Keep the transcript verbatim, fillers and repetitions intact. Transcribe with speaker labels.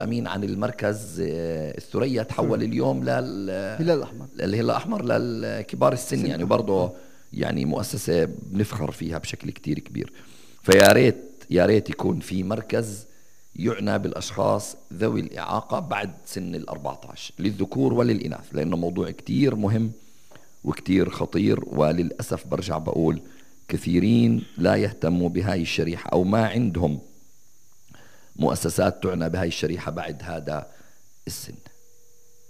Speaker 1: أمين عن المركز الثريا تحول اليوم لل
Speaker 2: الهلال الأحمر
Speaker 1: الهلال الأحمر للكبار السن، يعني برضه يعني مؤسسة بنفخر فيها بشكل كتير كبير. فيا ريت يا ريت يكون في مركز يعنى بالأشخاص ذوي الإعاقة بعد سن الأربعة عشر للذكور وللإناث، لأنه موضوع كتير مهم وكتير خطير. وللأسف برجع بقول كثيرين لا يهتموا بهاي الشريحة أو ما عندهم مؤسسات تعنى بهاي الشريحة بعد هذا السن.